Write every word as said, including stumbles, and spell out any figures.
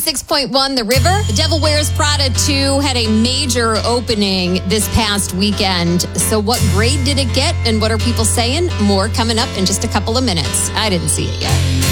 ninety-six point one The River. The Devil Wears Prada two had a major opening this past weekend. So what grade did it get and what are people saying? More coming up in just a couple of minutes. I didn't see it yet.